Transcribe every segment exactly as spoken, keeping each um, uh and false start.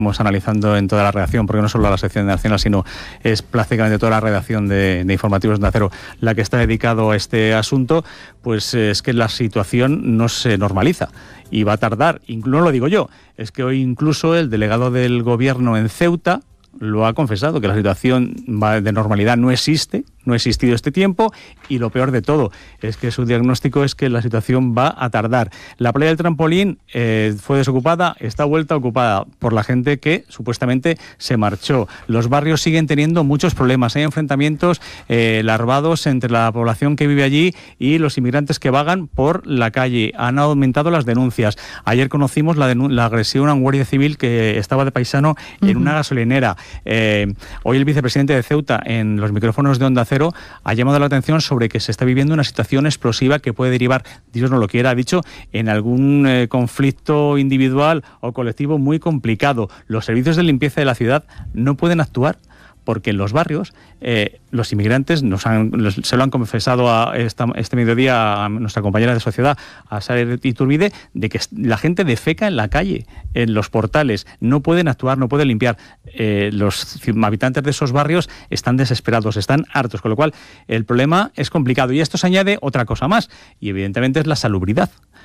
Estamos analizando en toda la redacción, porque no solo la sección nacional, sino es prácticamente toda la redacción de, de Informativos de Onda Cero la que está dedicado a este asunto, pues es que la situación no se normaliza y va a tardar. No lo digo yo, es que hoy incluso el delegado del gobierno en Ceuta lo ha confesado, que la situación de normalidad no existe, no ha existido este tiempo, y lo peor de todo es que su diagnóstico es que la situación va a tardar. La playa del Trampolín eh, fue desocupada, está vuelta ocupada por la gente que supuestamente se marchó. Los barrios siguen teniendo muchos problemas, hay enfrentamientos eh, larvados entre la población que vive allí y los inmigrantes que vagan por la calle. Han aumentado las denuncias. Ayer conocimos la, denun- la agresión a un guardia civil que estaba de paisano uh-huh. en una gasolinera. Eh, hoy el vicepresidente de Ceuta, en los micrófonos de Onda Cero, ha llamado la atención sobre que se está viviendo una situación explosiva que puede derivar, Dios no lo quiera, ha dicho, en algún eh, conflicto individual o colectivo muy complicado. Los servicios de limpieza de la ciudad no pueden actuar porque en los barrios eh, los inmigrantes nos han, los, se lo han confesado a esta, este mediodía a nuestra compañera de sociedad, a Sara Iturbide, de que la gente defeca en la calle, en los portales, no pueden actuar, no pueden limpiar. Eh, los habitantes de esos barrios están desesperados, están hartos, con lo cual el problema es complicado. Y esto se añade otra cosa más, y evidentemente es la salubridad.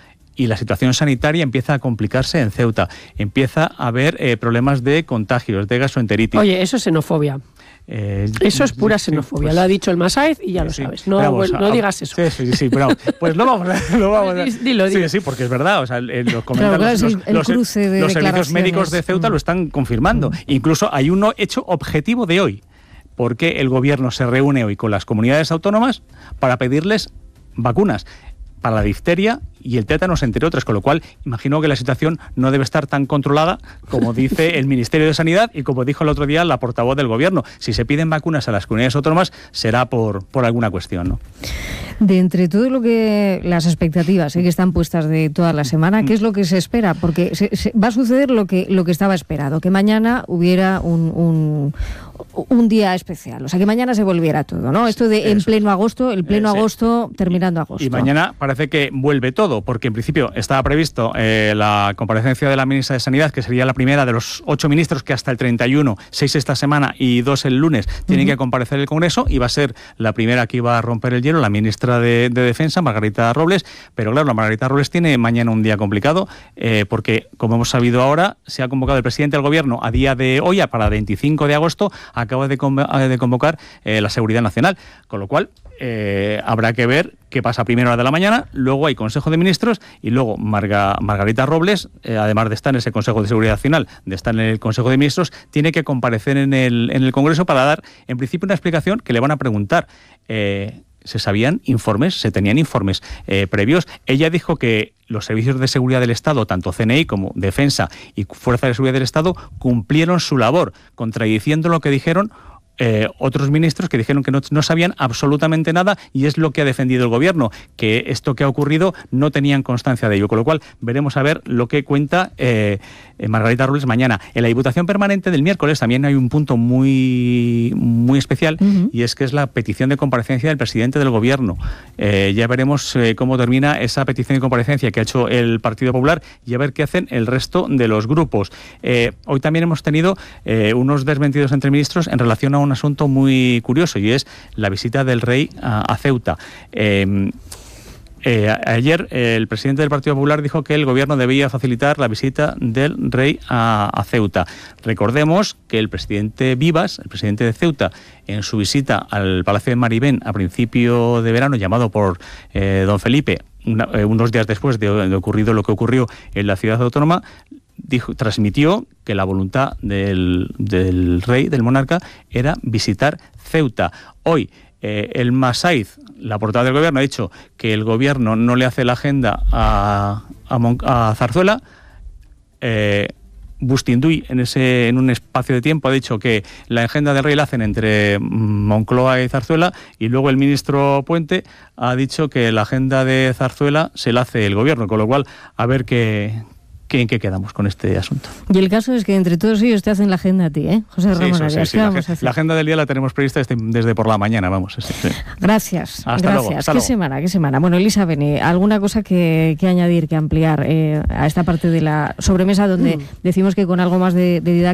Y la situación sanitaria empieza a complicarse en Ceuta. Empieza a haber eh, problemas de contagios, de gastroenteritis. Oye, eso es xenofobia. Eh, eso es pura xenofobia. Sí, pues, lo ha dicho el Masaiz y ya lo sí, sabes. No, vamos, no, no digas eso. Sí, sí, sí, pero pues lo vamos a... Lo vamos a dilo, dilo. Sí, sí, porque es verdad. O sea, los comentarios, claro, los, el, el los, cruce de los servicios médicos de Ceuta mm. lo están confirmando. Mm. Incluso hay un hecho objetivo de hoy, porque el gobierno se reúne hoy con las comunidades autónomas para pedirles vacunas para la difteria y el tétanos, entre otras, con lo cual imagino que la situación no debe estar tan controlada como dice el Ministerio de Sanidad y como dijo el otro día la portavoz del Gobierno. Si se piden vacunas a las comunidades autónomas será por, por alguna cuestión, ¿no? De entre todo lo que las expectativas ¿eh? que están puestas de toda la semana, ¿qué es lo que se espera? Porque se, se, va a suceder lo que lo que estaba esperado, que mañana hubiera un, un, un día especial, o sea, que mañana se volviera todo, ¿no? Esto de en pleno agosto, el pleno eh, agosto, sí. terminando agosto. Y mañana parece que vuelve todo, porque en principio estaba previsto eh, la comparecencia de la ministra de Sanidad, que sería la primera de los ocho ministros que hasta el treinta y uno, seis esta semana y dos el lunes, tienen uh-huh. que comparecer el Congreso, y va a ser la primera que iba a romper el hielo, la ministra de, de Defensa, Margarita Robles. Pero claro, la Margarita Robles tiene mañana un día complicado, eh, porque, como hemos sabido ahora, se ha convocado el presidente del Gobierno a día de hoy, para veinticinco de agosto, acaba de, conv- de convocar eh, la Seguridad Nacional, con lo cual eh, habrá que ver qué pasa primero a la de la mañana. Luego hay Consejo de Ministros y luego Marga, Margarita Robles, eh, además de estar en ese Consejo de Seguridad Nacional, de estar en el Consejo de Ministros, tiene que comparecer en el, en el Congreso para dar, en principio, una explicación que le van a preguntar. Eh, ¿Se sabían informes? ¿Se tenían informes eh, previos? Ella dijo que los servicios de seguridad del Estado, tanto C N I como Defensa y Fuerza de Seguridad del Estado, cumplieron su labor, contradiciendo lo que dijeron Eh, otros ministros que dijeron que no, no sabían absolutamente nada, y es lo que ha defendido el Gobierno, que esto que ha ocurrido no tenían constancia de ello, con lo cual veremos a ver lo que cuenta eh, eh, Margarita Robles mañana. En la Diputación Permanente del miércoles también hay un punto muy, muy especial, uh-huh. y es que es la petición de comparecencia del presidente del Gobierno. Eh, ya veremos eh, cómo termina esa petición de comparecencia que ha hecho el Partido Popular y a ver qué hacen el resto de los grupos. Eh, hoy también hemos tenido eh, unos desmentidos entre ministros en relación a un asunto muy curioso, y es la visita del rey a, a Ceuta. Eh, eh, ayer eh, el presidente del Partido Popular dijo que el Gobierno debía facilitar la visita del rey a, a Ceuta. Recordemos que el presidente Vivas, el presidente de Ceuta, en su visita al Palacio de Maribén a principio de verano, llamado por eh, don Felipe, una, eh, unos días después de, de ocurrido lo que ocurrió en la ciudad autónoma, Dijo, transmitió que la voluntad del, del rey, del monarca, era visitar Ceuta. Hoy eh, el Masaiz, la portavoz del Gobierno, ha dicho que el Gobierno no le hace la agenda a, a, Mon- a Zarzuela. Eh, Bustinduy, en, ese, en un espacio de tiempo, ha dicho que la agenda del rey la hacen entre Moncloa y Zarzuela, y luego el ministro Puente ha dicho que la agenda de Zarzuela se la hace el Gobierno, con lo cual a ver qué... ¿En qué quedamos con este asunto? Y el caso es que entre todos ellos te hacen la agenda a ti, ¿eh? José Ramón sí, Arias. Sí, sí, la, la agenda del día la tenemos prevista desde, desde por la mañana, vamos. Sí, sí. Gracias. Hasta gracias. Luego, hasta ¿Qué luego. semana? ¿Qué semana? Bueno, Elisa Bene, ¿alguna cosa que, que añadir, que ampliar eh, a esta parte de la sobremesa donde mm. decimos que con algo más de, de didáctica